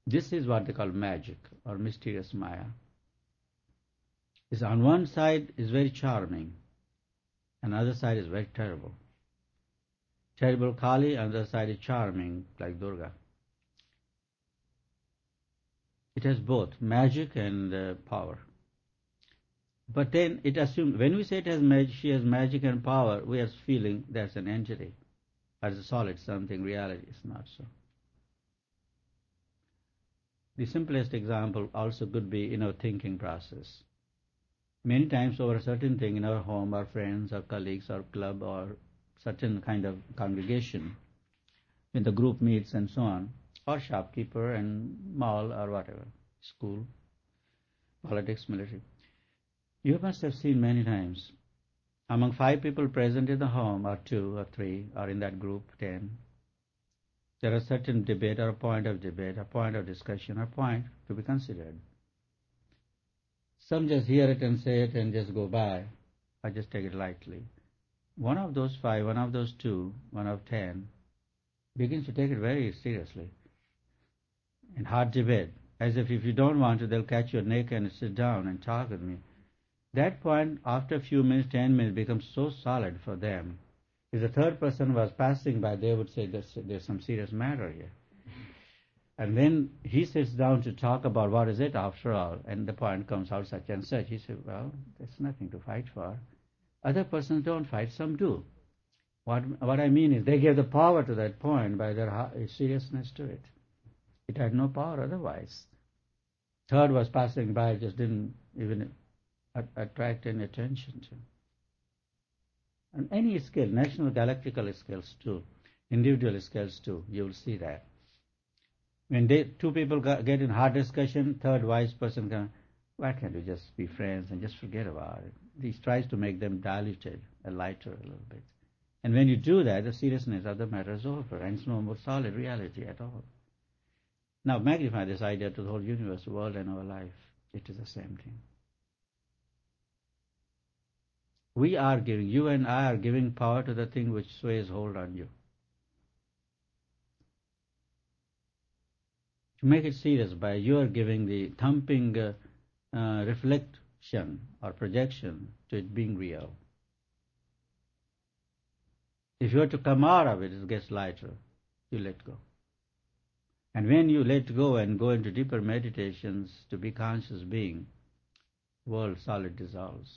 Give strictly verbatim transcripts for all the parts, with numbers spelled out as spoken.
This is what they call magic or mysterious Maya. Is on one side is very charming, and the other side is very terrible. Terrible Kali, on the other side is charming, like Durga. It has both magic and uh, power. But then it assumes, when we say it has mag- she has magic and power, we are feeling that's an entity, as a solid something. Reality is not so. The simplest example also could be in our thinking process. Many times over a certain thing in our home, our friends, our colleagues, our club, or certain kind of congregation, when the group meets and so on, or shopkeeper and mall or whatever, school, politics, military. You must have seen many times, among five people present in the home, or two or three, or in that group, ten, there are certain debate or a point of debate, a point of discussion, a point to be considered. Some just hear it and say it and just go by, or just take it lightly. One of those five, one of those two, one of ten, begins to take it very seriously. In hard debate, as if if you don't want to, they'll catch your neck and sit down and talk with me. That point, after a few minutes, ten minutes, becomes so solid for them. If the third person was passing by, they would say there's, there's some serious matter here. And then he sits down to talk about what is it after all, and the point comes out such and such. He said, well, there's nothing to fight for. Other persons don't fight, some do. What, what I mean is they gave the power to that point by their seriousness to it. It had no power otherwise. Third was passing by, just didn't even attract any attention to. And any skill, national galactical skills too, individual skills too, you will see that. When they, two people get in hard discussion, third wise person comes, why can't we just be friends and just forget about it? He tries to make them diluted, a lighter a little bit. And when you do that, the seriousness of the matter is over, and it's no more solid reality at all. Now magnify this idea to the whole universe, the world, and our life. It is the same thing. We are giving, you and I are giving power to the thing which sways hold on you. To make it serious, by you are giving the thumping uh, uh, reflection or projection to it being real. If you are to come out of it, it gets lighter. You let go. And when you let go and go into deeper meditations to be conscious being, world solid dissolves.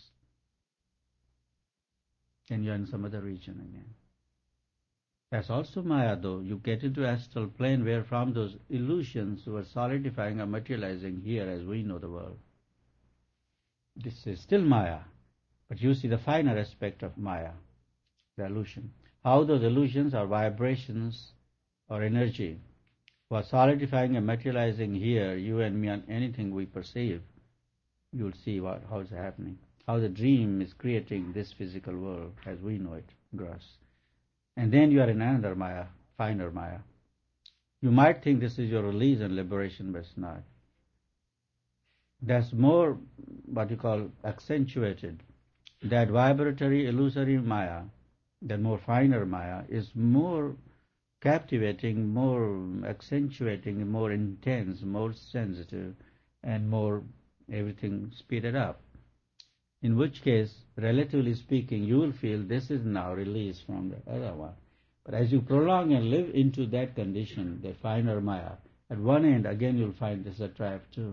Then you are in some other region again. That's also Maya though. You get into astral plane where from those illusions were solidifying or materializing here as we know the world. This is still Maya, but you see the finer aspect of Maya, the illusion. How those illusions or vibrations or energy were solidifying and materializing here, you and me, on anything we perceive, you'll see what how it's happening. How the dream is creating this physical world as we know it, gross. And then you are in another Maya, finer Maya. You might think this is your release and liberation, but it's not. That's more what you call accentuated. That vibratory, illusory Maya, that more finer Maya, is more captivating, more accentuating, more intense, more sensitive, and more everything speeded up. In which case, relatively speaking, you will feel this is now released from the other one. But as you prolong and live into that condition, the finer Maya, at one end, again you'll find this a trap too.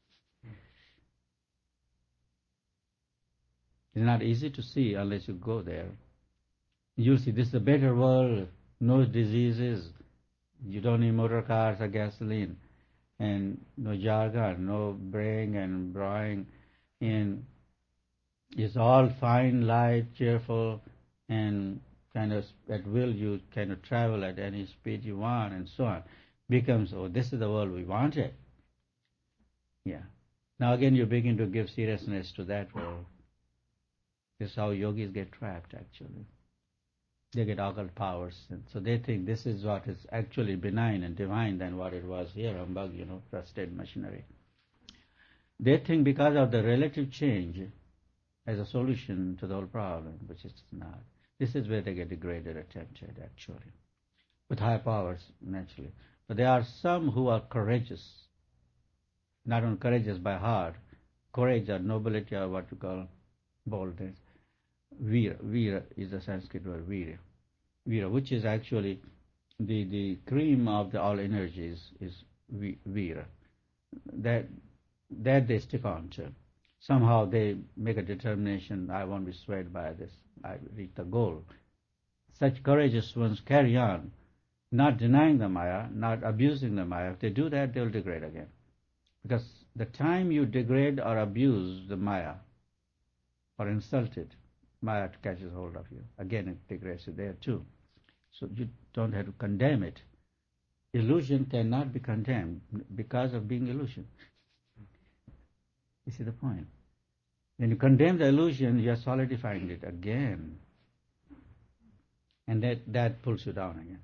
It's not easy to see unless you go there. You'll see this is a better world, no diseases, you don't need motor cars or gasoline, and no jargon, no braying and brawling, and it's all fine, light, cheerful, and kind of at will you kind of travel at any speed you want and so on. Becomes, oh, this is the world we wanted. Yeah. Now again you begin to give seriousness to that world. This is how yogis get trapped actually. They get occult powers. And so they think this is what is actually benign and divine than what it was here, humbug, you know, trusted machinery. They think because of the relative change as a solution to the whole problem, which is not. This is where they get degraded or tempted, actually. With high powers, naturally. But there are some who are courageous, not only courageous by heart, courage or nobility or what you call boldness. Veera, Veera is the Sanskrit word, Veera. Veera, which is actually the, the cream of the all energies is Veera. That, that they stick on to. Somehow they make a determination, I won't be swayed by this, I reach the goal. Such courageous ones carry on, not denying the Maya, not abusing the Maya. If they do that, they will degrade again. Because the time you degrade or abuse the Maya, or insult it, Maya catches hold of you. Again, it degrades you there too. So you don't have to condemn it. Illusion cannot be condemned because of being illusion. You see the point? When you condemn the illusion, you are solidifying it again. And that, that pulls you down again.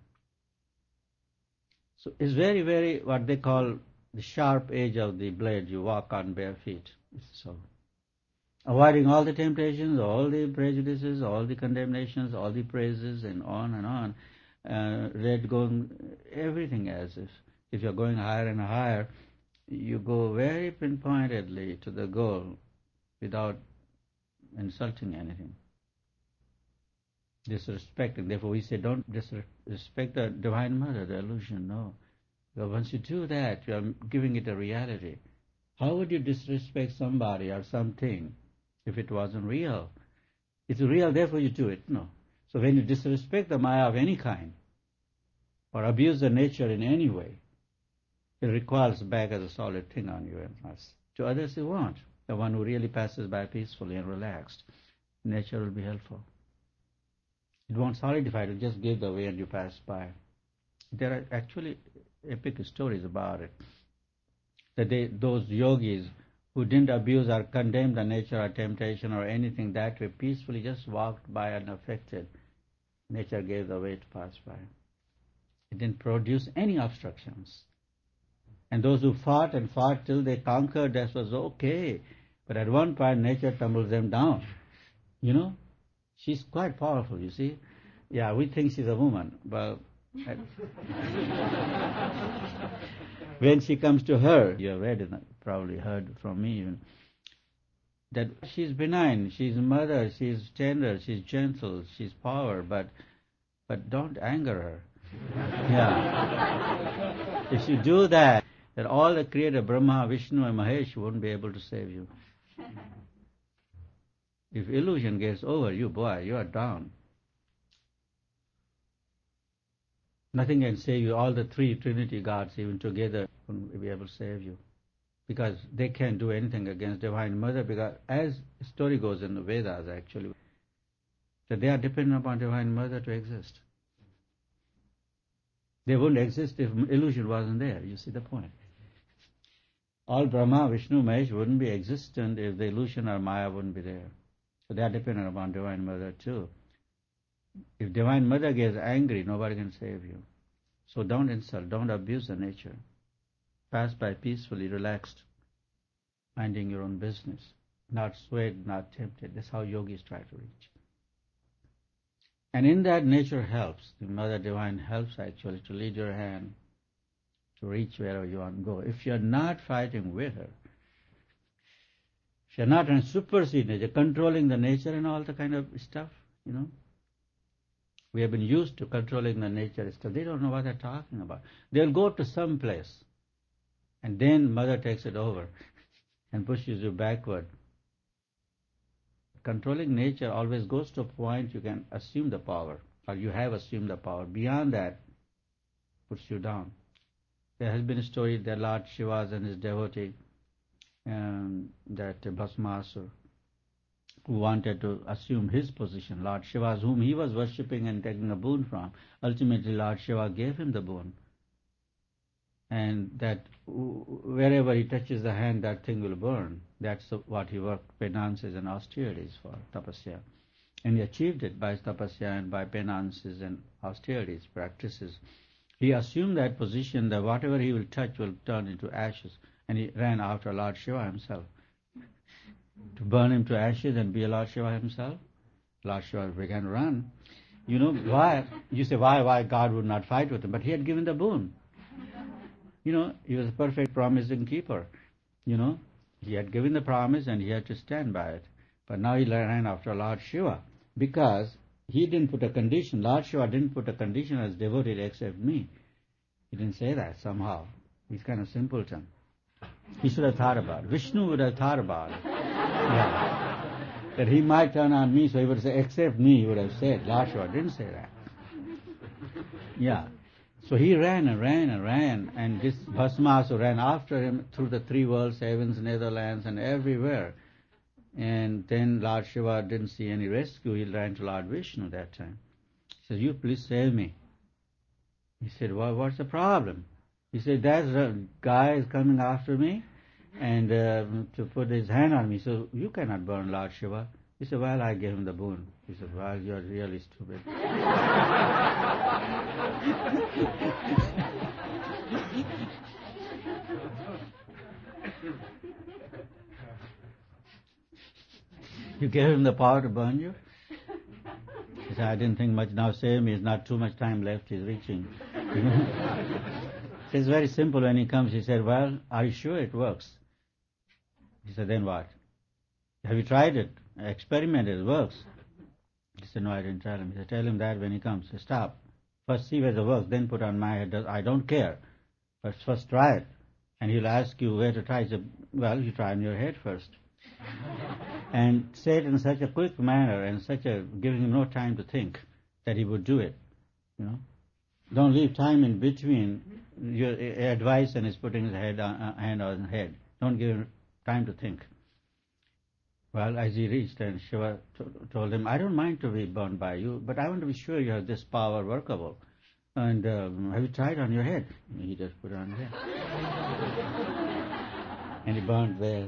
So it's very, very, what they call the sharp edge of the blade. You walk on bare feet. So, avoiding all the temptations, all the prejudices, all the condemnations, all the praises, and on and on. Uh, red going, everything as if, if you're going higher and higher, you go very pinpointedly to the goal without insulting anything, disrespecting. Therefore we say don't disrespect the Divine Mother, the illusion, no. But once you do that, you are giving it a reality. How would you disrespect somebody or something if it wasn't real? It's real, therefore you do it, no. So when you disrespect the Maya of any kind, or abuse the nature in any way, it recoils back as a solid thing on you and us. To others it won't. The one who really passes by peacefully and relaxed, nature will be helpful. It won't solidify, it will just give the way and you pass by. There are actually epic stories about it. That they, those yogis who didn't abuse or condemn the nature or temptation or anything that way, peacefully just walked by unaffected. Nature gave the way to pass by. It didn't produce any obstructions. And those who fought and fought till they conquered, that was okay. But at one point, nature tumbles them down. You know, she's quite powerful, you see. Yeah, we think she's a woman, but when she comes to her, you have read it, probably heard from me even, that she's benign, she's a mother, she's tender, she's gentle, she's power, but but don't anger her. Yeah. If you do that, that all the creator, Brahma, Vishnu and Mahesh won't be able to save you. If illusion gets over you, boy, you are down. Nothing can save you. All the three Trinity gods, even together, won't be able to save you. Because they can't do anything against Divine Mother, because as the story goes in the Vedas actually, that they are dependent upon Divine Mother to exist. They wouldn't exist if illusion wasn't there. You see the point? All Brahma, Vishnu, Mahesh wouldn't be existent if the illusion or Maya wouldn't be there. So they are dependent upon Divine Mother too. If Divine Mother gets angry, nobody can save you. So don't insult, don't abuse the nature. Pass by peacefully, relaxed, minding your own business. Not swayed, not tempted. That's how yogis try to reach. And in that, nature helps. The Mother Divine helps actually to lead your hand to reach wherever you want to go. If you're not fighting with her, if you're not trying to supersede nature, controlling the nature and all the kind of stuff, you know, we have been used to controlling the nature stuff. They don't know what they're talking about. They'll go to some place, and then Mother takes it over and pushes you backward. Controlling nature always goes to a point you can assume the power, or you have assumed the power. Beyond that, puts you down. There has been a story that Lord Shiva and his devotee, um, that Bhasmasur, who wanted to assume his position, Lord Shiva, whom he was worshipping and taking a boon from. Ultimately, Lord Shiva gave him the boon. And that wherever he touches the hand, that thing will burn. That's what he worked penances and austerities for, tapasya. And he achieved it by tapasya and by penances and austerities, practices. He assumed that position that whatever he will touch will turn into ashes. And he ran after Lord Shiva himself. To burn him to ashes and be a Lord Shiva himself. Lord Shiva began to run. You know why? You say, why, why God would not fight with him? But he had given the boon. You know, he was a perfect promising keeper. You know, he had given the promise and he had to stand by it. But now he ran after Lord Shiva because he didn't put a condition. Lord Shiva didn't put a condition as devotee to accept me. He didn't say that somehow. He's kind of simpleton. He should have thought about it. Vishnu would have thought about it. Yeah. That he might turn on me, so he would say, accept me, he would have said. Lord Shiva didn't say that. Yeah. So he ran and ran and ran, and this Bhasmasura ran after him through the three worlds, heavens, Netherlands, and everywhere. And then Lord Shiva didn't see any rescue. He ran to Lord Vishnu that time. He said, you please save me. He said, well, what's the problem? He said, that guy is coming after me and uh, to put his hand on me. So you cannot burn Lord Shiva. He said, well, I gave him the boon. He said, well, you're really stupid. You gave him the power to burn you? He said, I didn't think much. Now save me. There's not too much time left. He's reaching. You know? It's very simple. When he comes, he said, well, are you sure it works? He said, then what? Have you tried it? Experimented, it works. He said, no, I didn't tell him. He said, tell him that when he comes. He said, stop. First see whether it works, then put on my head. I don't care. But first try it. And he'll ask you where to try. He said, well, you try on your head first. And say it in such a quick manner and such a, giving him no time to think that he would do it. You know, don't leave time in between your advice and his putting his head on, uh, hand on his head. Don't give him time to think. Well, as he reached, and Shiva t- told him, I don't mind to be burned by you, but I want to be sure you have this power workable. And um, have you tried on your head? And he just put it on his head. And he burned there.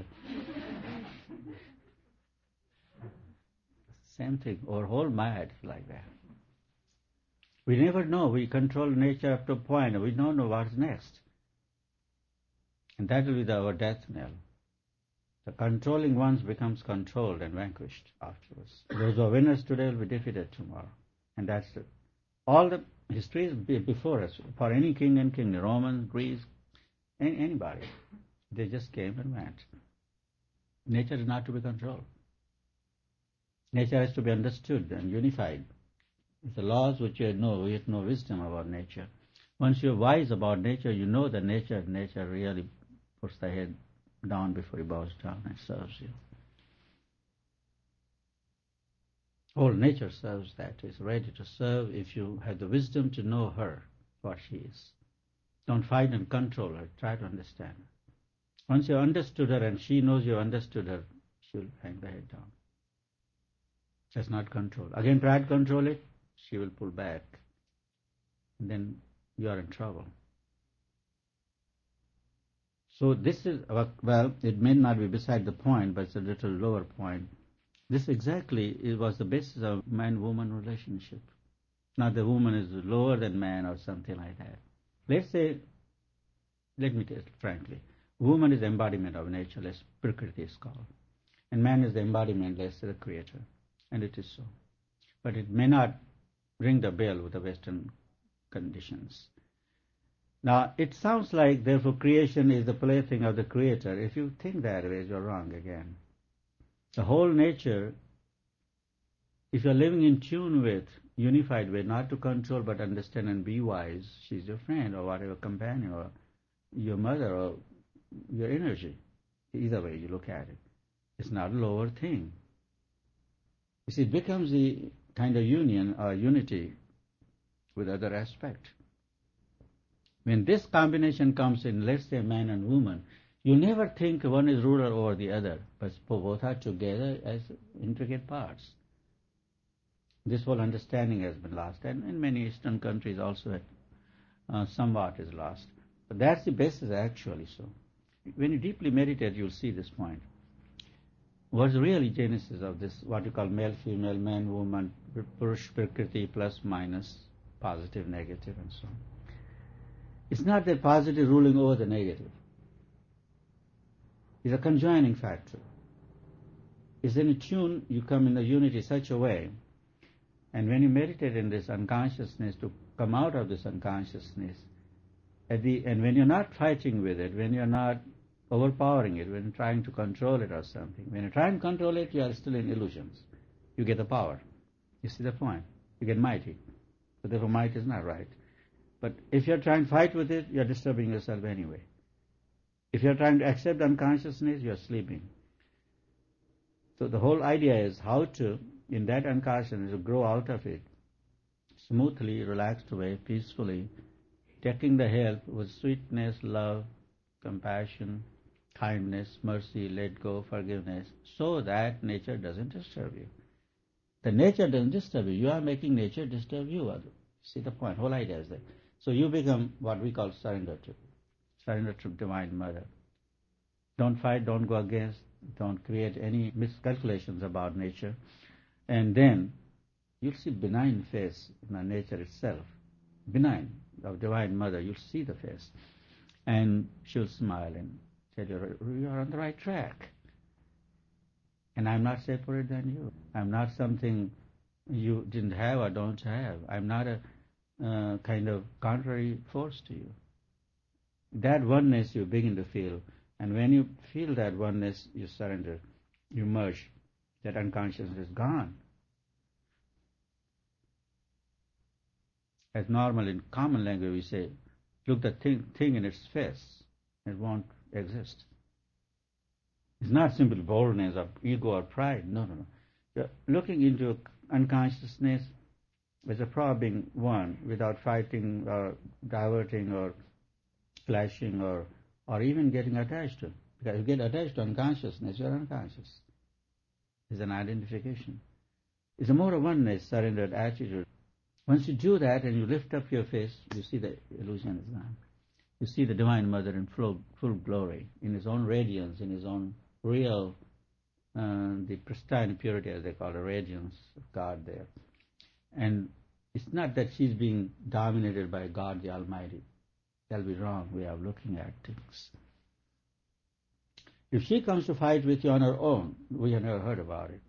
Same thing, our whole mind is like that. We never know. We control nature up to a point. We don't know what's next. And that will be the, our death knell. The controlling ones becomes controlled and vanquished afterwards. Those who are winners today will be defeated tomorrow. And that's it. All the history is before us. For any king and king, Romans, Greece, any, anybody. They just came and went. Nature is not to be controlled. Nature has to be understood and unified. It's the laws which you know, you have no wisdom about nature. Once you're wise about nature, you know that nature, nature really puts the head down before he bows down and serves you. Whole nature serves that. It's ready to serve if you have the wisdom to know her, what she is. Don't fight and control her. Try to understand her. Once you understood her and she knows you understood her, she'll hang the head down. Just not control. Again, try to control it, she will pull back. And then you are in trouble. So this is, well, it may not be beside the point, but it's a little lower point. This exactly it was the basis of man-woman relationship. Not the woman is lower than man or something like that. Let's say, let me tell you frankly, woman is the embodiment of nature, as Prakriti is called. And man is the embodiment, let's say, the creator. And it is so. But it may not ring the bell with the Western conditions. Now, it sounds like, therefore, creation is the plaything of the Creator. If you think that way, you're wrong again. The whole nature, if you're living in tune with, unified with, not to control but understand and be wise, she's your friend or whatever, companion or your mother or your energy. Either way you look at it. It's not a lower thing. You see, it becomes the kind of union or unity with other aspect. When this combination comes in, let's say man and woman, you never think one is ruler over the other, but both are together as intricate parts. This whole understanding has been lost, and in many Eastern countries also uh, somewhat is lost. But that's the basis actually so. When you deeply meditate, you'll see this point. What's really genesis of this, what you call male, female, man, woman, Purush, Prakriti, plus, minus, positive, negative, and so on. It's not that positive ruling over the negative. It's a conjoining factor. It's in a tune, you come in the unity such a way, and when you meditate in this unconsciousness, to come out of this unconsciousness, At the, and when you're not fighting with it, when you're not overpowering it, when you're trying to control it or something, when you try and control it, you are still in illusions. You get the power. You see the point? You get mighty. So therefore might is not right. But if you're trying to fight with it, you're disturbing yourself anyway. If you're trying to accept unconsciousness, you're sleeping. So the whole idea is how to, in that unconsciousness, to grow out of it smoothly, relaxed way, peacefully, taking the help with sweetness, love, compassion, kindness, mercy, let go, forgiveness, so that nature doesn't disturb you. The nature doesn't disturb you. You are making nature disturb you. See the point? Whole idea is that. So you become what we call surrender to. Surrender to Divine Mother. Don't fight, don't go against, don't create any miscalculations about nature. And then you'll see benign face in the nature itself. Benign, of Divine Mother, you'll see the face. And she'll smile and tell you, you're on the right track. And I'm not separate than you. I'm not something you didn't have or don't have. I'm not a uh, kind of contrary force to you. That oneness you begin to feel. And when you feel that oneness, you surrender, you merge. That unconsciousness is gone. As normal in common language we say, look the thing, thing in its face, it won't exist. It's not simply boldness or ego or pride. No, no, no. You're looking into unconsciousness as a probing one without fighting or diverting or flashing or, or even getting attached to. Because you get attached to unconsciousness, you're unconscious. It's an identification. It's a more oneness, surrendered attitude. Once you do that and you lift up your face, you see the illusion is gone. You see the Divine Mother in full, full glory, in His own radiance, in His own real, uh, the pristine purity, as they call it, radiance of God there. And it's not that she's being dominated by God the Almighty. That'll be wrong way of looking at things. If she comes to fight with you on her own, we have never heard about it.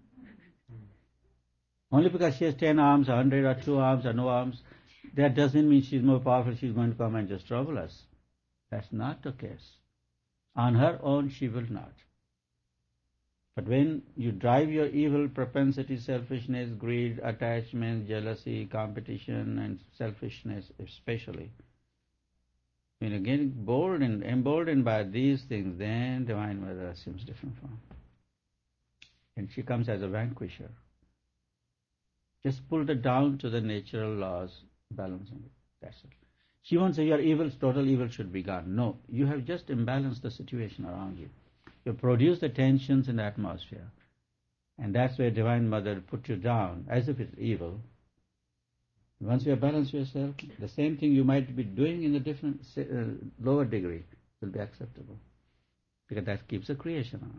Only because she has ten arms, a hundred or two arms or no arms, that doesn't mean she's more powerful, she's going to come and just trouble us. That's not the case. On her own, she will not. But when you drive your evil propensity, selfishness, greed, attachment, jealousy, competition, and selfishness especially, when you're getting bored and emboldened by these things, then Divine Mother assumes different form. And she comes as a vanquisher. Just pulled it down to the natural laws, balancing it. That's it. She won't say your evil, total evil should be gone. No, you have just imbalanced the situation around you. You produce the tensions in the atmosphere. And that's where Divine Mother put you down, as if it's evil. Once you have balanced yourself, the same thing you might be doing in a different, uh, lower degree will be acceptable. Because that keeps the creation on.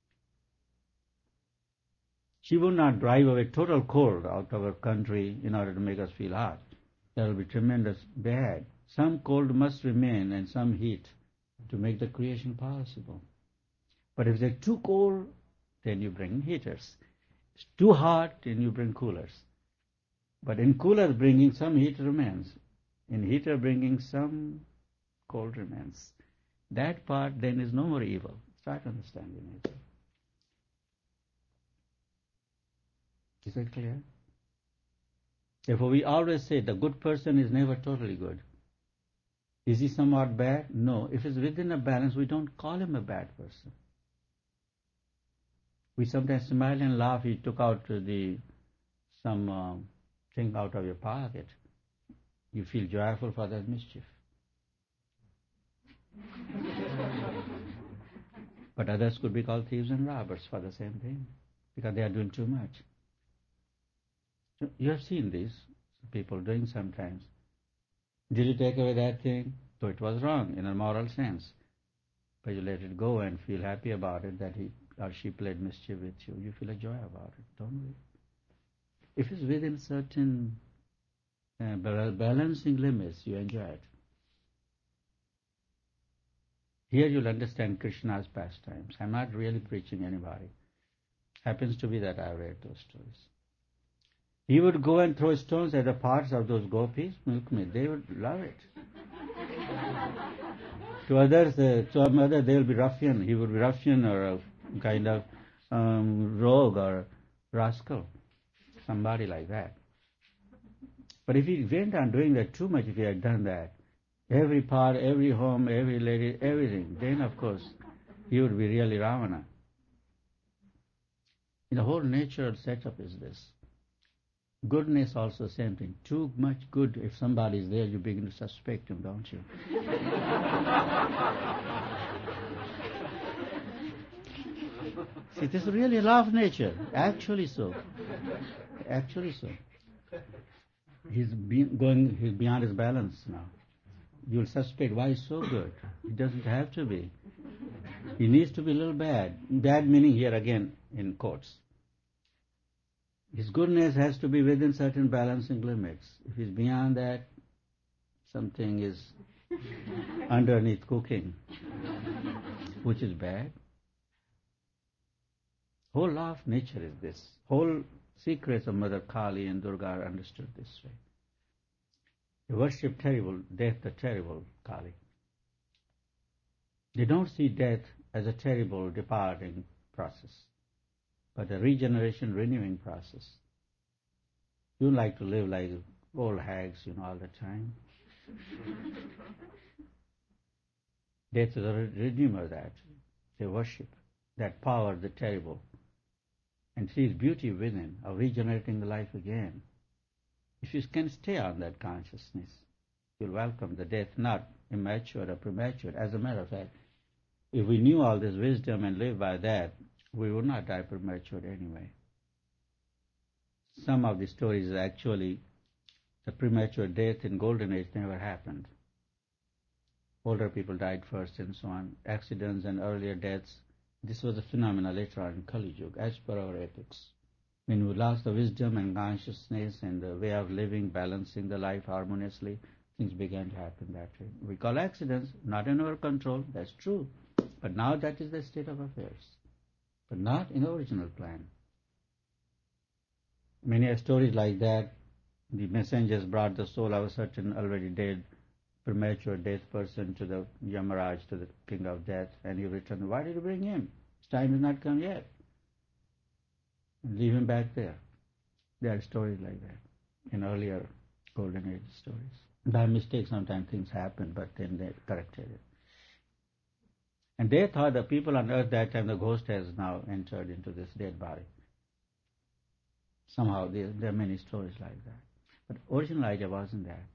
She will not drive away total cold out of our country in order to make us feel hot. That will be tremendous bad. Some cold must remain and some heat to make the creation possible. But if they're too cold, then you bring heaters. It's too hot, then you bring coolers. But in coolers bringing, some heat remains. In heater bringing, some cold remains. That part then is no more evil. Start understanding nature. Is that clear? Therefore, we always say the good person is never totally good. Is he somewhat bad? No. If it's within a balance, we don't call him a bad person. We sometimes smile and laugh. He took out the some uh, thing out of your pocket. You feel joyful for that mischief. But others could be called thieves and robbers for the same thing, because they are doing too much. You have seen this, people doing sometimes. Did you take away that thing? So it was wrong in a moral sense. But you let it go and feel happy about it, that he or she played mischief with you. You feel a joy about it, don't we? If it's within certain uh, balancing limits, you enjoy it. Here you'll understand Krishna's pastimes. I'm not really preaching anybody. Happens to be that I read those stories. He would go and throw stones at the parts of those gopis, milkmaid. They would love it. To others, uh, to others, they will be ruffian. He would be ruffian or a kind of um, rogue or rascal, somebody like that. But if he went on doing that too much, if he had done that, every part, every home, every lady, everything, then of course he would be really Ravana. The whole natural setup is this. Goodness also same thing. Too much good, if somebody is there, you begin to suspect him, don't you? See, this is really a law of nature. Actually so. Actually so. He's be going he's beyond his balance now. You'll suspect why he's so good. He doesn't have to be. He needs to be a little bad. Bad meaning here again in quotes. His goodness has to be within certain balancing limits. If he's beyond that, something is underneath cooking, which is bad. Whole law of nature is this. Whole secrets of Mother Kali and Durga are understood this way. They worship terrible, death the terrible Kali. They don't see death as a terrible departing process, but a regeneration, renewing process. You don't like to live like old hags, you know, all the time. Death is a redeemer that. They worship that power, the terrible, and sees beauty within of regenerating the life again. If you can stay on that consciousness, you'll welcome the death, not immature or premature. As a matter of fact, if we knew all this wisdom and lived by that, we would not die premature anyway. Some of the stories actually, the premature death in Golden Age never happened. Older people died first and so on. Accidents and earlier deaths, this was a phenomenon later on in Kali Yuga, as per our ethics. When we lost the wisdom and consciousness and the way of living, balancing the life harmoniously, things began to happen that way. We call accidents, not in our control, that's true. But now that is the state of affairs. But not in the original plan. Many stories like that, the messengers brought the soul of a certain already dead, premature death person to the Yamaraj, to the king of death, and he returned. Why did you bring him? His time has not come yet. And leave him back there. There are stories like that in earlier Golden Age stories. By mistake, sometimes things happen, but then they corrected it. And they thought the people on earth that time, the ghost has now entered into this dead body. Somehow there, there are many stories like that. But original idea wasn't that.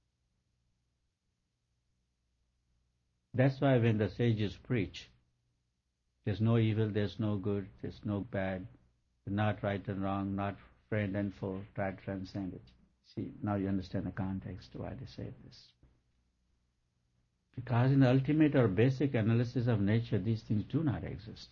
That's why when the sages preach, there's no evil, there's no good, there's no bad, not right and wrong, not friend and foe, try to transcend it. See, now you understand the context why they say this. Because in the ultimate or basic analysis of nature, these things do not exist.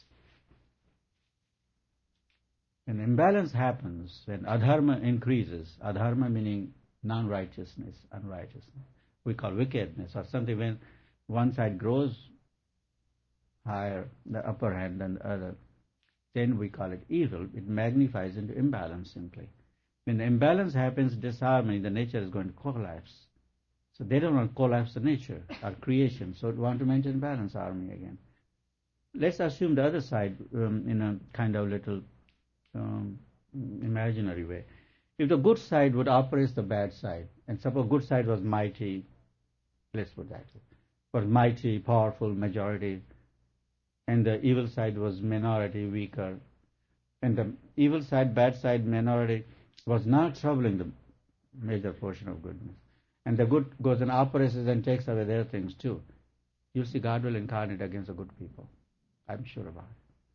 When imbalance happens, when adharma increases, adharma meaning non-righteousness, unrighteousness, we call wickedness, or something when one side grows higher, the upper hand than the other, then we call it evil. It magnifies into imbalance simply. When the imbalance happens, disharmony, the nature is going to collapse. So they don't want to collapse the nature or creation, so they want to maintain balance, harmony again. Let's assume the other side um, in a kind of little um, imaginary way. If the good side would oppress the bad side, and suppose good side was mighty, let's put that, was mighty, powerful, majority, and the evil side was minority, weaker, and the evil side, bad side, minority was not troubling the major portion of goodness. And the good goes and oppresses and takes away their things too. You'll see God will incarnate against the good people. I'm sure about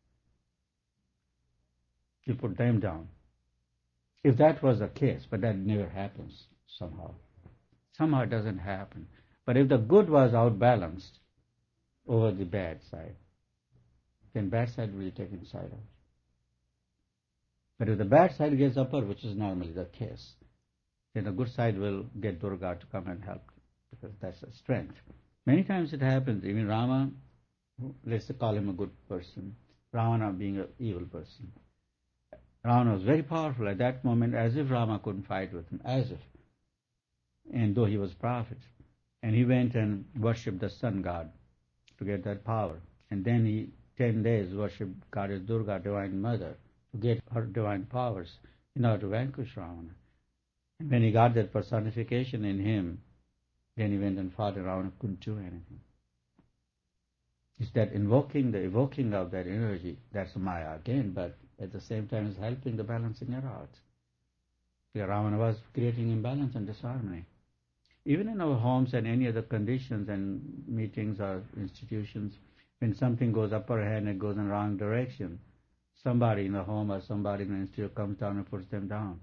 it. You put them down. If that was the case, but that never happens somehow. Somehow it doesn't happen. But if the good was outbalanced over the bad side, then bad side will be taken side out. But if the bad side gets upper, which is normally the case, then the good side will get Durga to come and help, because that's a strength. Many times it happens, even Rama, let's call him a good person, Ravana being an evil person. Ravana was very powerful at that moment, as if Rama couldn't fight with him, as if. And though he was prophet. And he went and worshipped the sun god, to get that power. And then he, ten days, worshipped Goddess Durga, Divine Mother, to get her divine powers in order to vanquish Ravana. And when he got that personification in him, then he went and fought and Ravana couldn't do anything. It's that invoking, the evoking of that energy, that's Maya again, but at the same time is helping the balancing it out. Yeah, Ravana was creating imbalance and disharmony. Even in our homes and any other conditions and meetings or institutions, when something goes upper hand and goes in the wrong direction, somebody in the home or somebody in the institute comes down and puts them down.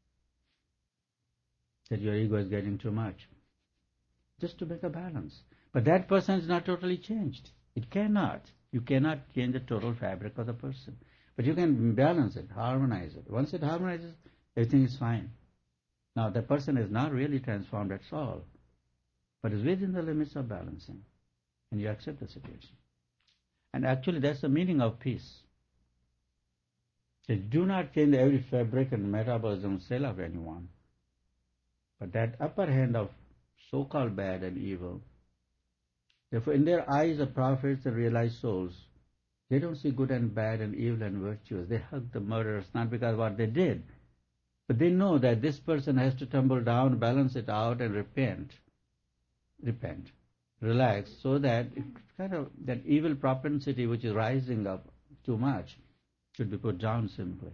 That your ego is getting too much. Just to make a balance. But that person is not totally changed. It cannot. You cannot change the total fabric of the person. But you can balance it, harmonize it. Once it harmonizes, everything is fine. Now, the person is not really transformed at all, but is within the limits of balancing. And you accept the situation. And actually, that's the meaning of peace. They do not change every fabric and metabolism cell of anyone. But that upper hand of so-called bad and evil, therefore, in their eyes, the prophets and realized souls, they don't see good and bad and evil and virtuous. They hug the murderers, not because of what they did, but they know that this person has to tumble down, balance it out, and repent. Repent. Relax, so that it kind of that evil propensity which is rising up too much should be put down simply.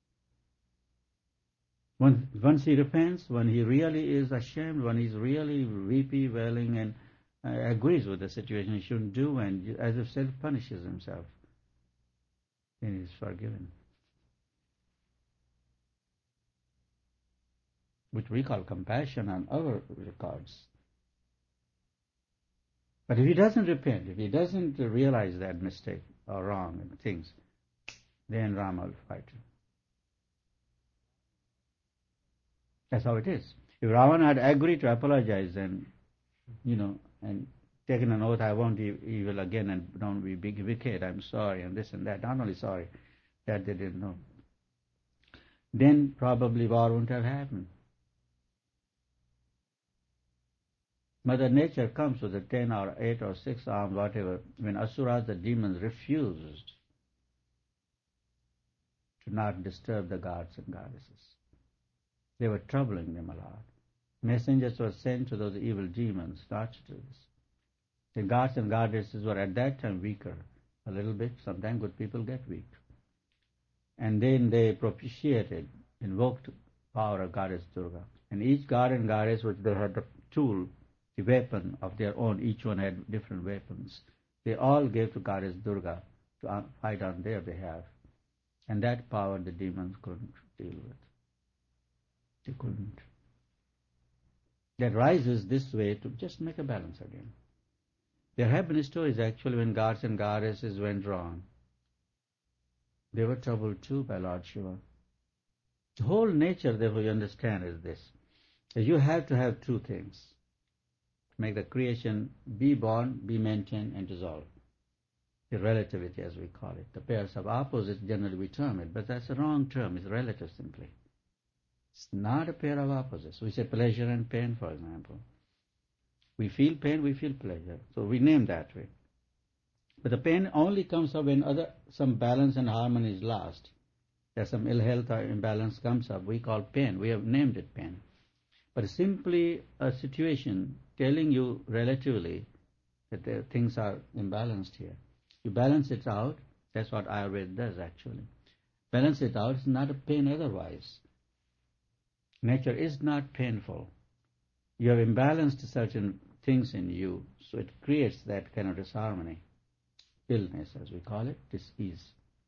Once, once he repents, when he really is ashamed, when he's really weepy, wailing, and uh, agrees with the situation he shouldn't do, and as if self-punishes himself, then he's forgiven. Which we call compassion on our records. But if he doesn't repent, if he doesn't realize that mistake or wrong and things, then Rama will fight him. That's how it is. If Ravana had agreed to apologize and, you know, and taken an oath, I won't be evil again and don't be big wicked, I'm sorry, and this and that, not only sorry, that they didn't know, then probably war wouldn't have happened. Mother Nature comes with a ten or eight or six arm, whatever, when Asuras, the demons, refused to not disturb the gods and goddesses. They were troubling them a lot. Messengers were sent to those evil demons not to do this. The gods and goddesses were at that time weaker, a little bit. Sometimes good people get weak. And then they propitiated, invoked power of Goddess Durga. And each god and goddess, which they had the tool, the weapon of their own, each one had different weapons. They all gave to Goddess Durga to fight on their behalf. And that power the demons couldn't deal with. They couldn't. That rises this way to just make a balance again. There have been stories actually when gods and goddesses went wrong. They were troubled too by Lord Shiva. The whole nature, therefore, you understand is this. That you have to have two things. To make the creation be born, be maintained, and dissolve. The relativity, as we call it. The pairs of opposites, generally we term it, but that's a wrong term. It's relative simply. It's not a pair of opposites. We say pleasure and pain, for example. We feel pain, we feel pleasure. So we name that way. But the pain only comes up when other some balance and harmony is lost. There's some ill health or imbalance comes up. We call pain. We have named it pain. But it's simply a situation telling you relatively that the things are imbalanced here. You balance it out. That's what Ayurveda does actually. Balance it out. It's not a pain otherwise. Nature is not painful. You have imbalanced certain things in you, so it creates that kind of disharmony, illness as we call it, disease.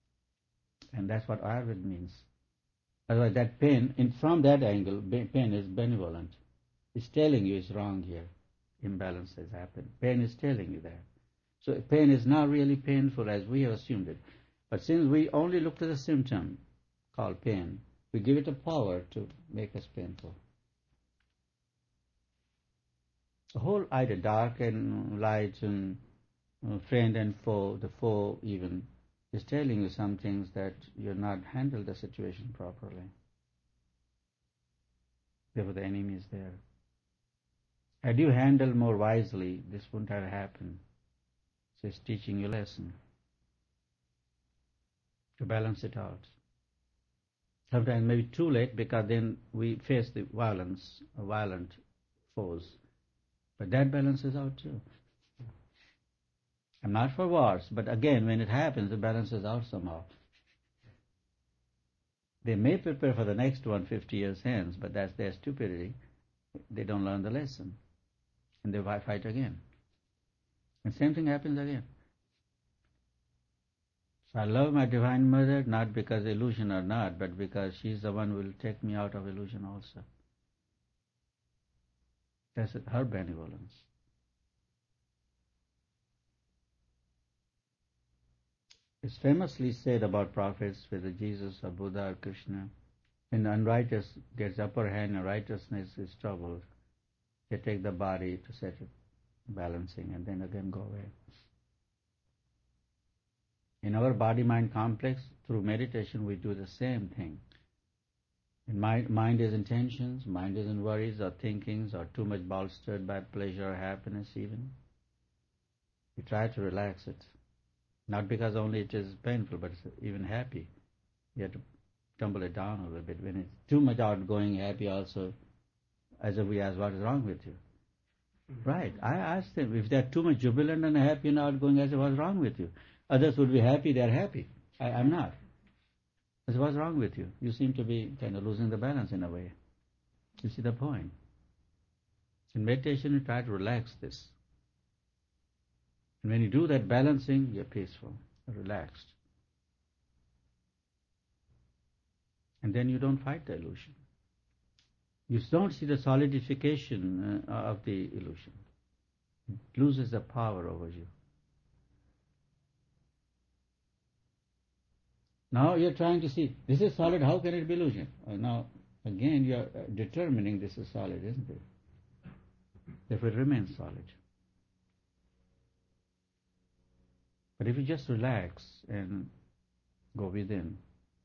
And that's what Ayurveda means. Otherwise that pain, in, from that angle, pain is benevolent. It's telling you it's wrong here. Imbalance has happened. Pain is telling you that. So pain is not really painful as we have assumed it. But since we only look at the symptom called pain, we give it a power to make us painful. The whole idea, dark and light and uh, friend and foe, the foe even, is telling you some things that you're not handled the situation properly. Therefore the enemy is there. Had you handled more wisely, this wouldn't have happened. So it's teaching you a lesson to balance it out. Sometimes maybe too late, because then we face the violence, violent foes. But that balances out too. I'm not for wars, but again, when it happens, it balances out somehow. They may prepare for the next one fifty years hence, but that's their stupidity. They don't learn the lesson. And they fight again. And same thing happens again. So I love my Divine Mother, not because illusion or not, but because she's the one who will take me out of illusion also. That's her benevolence. It's famously said about prophets, whether Jesus or Buddha or Krishna, when the unrighteous gets upper hand and righteousness is troubled, they take the body to set it balancing and then again go away. In our body-mind complex, through meditation, we do the same thing. In mind, mind is in tensions, mind is in worries or thinkings or too much bolstered by pleasure or happiness even. We try to relax it. Not because only it is painful, but it's even happy. You have to tumble it down a little bit. When it's too much outgoing happy also, as if we ask, what is wrong with you? Mm-hmm. Right. I asked them, if they're too much jubilant and happy and outgoing, I said, what's wrong with you? Others would be happy, they're happy. I, I'm not. I said, what's wrong with you? You seem to be kind of losing the balance in a way. You see the point? In meditation, you try to relax this. And when you do that balancing, you're peaceful, relaxed. And then you don't fight the illusion. You don't see the solidification uh, of the illusion. It loses the power over you. Now you're trying to see, this is solid, how can it be illusion? Uh, now, again, you're determining this is solid, isn't it? Therefore it remains solid. But if you just relax and go within,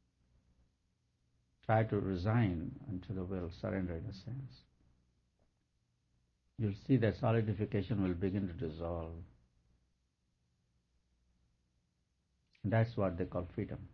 try to resign unto the will, surrender in a sense, you'll see that solidification will begin to dissolve. And that's what they call freedom.